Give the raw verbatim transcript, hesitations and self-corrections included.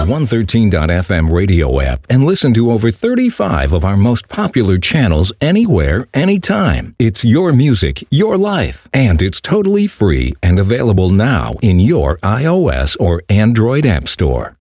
our one thirteen dot f m radio app and listen to over thirty-five of our most popular channels anywhere, anytime. It's your music, your life, and it's totally free and available now in your iOS or Android app store.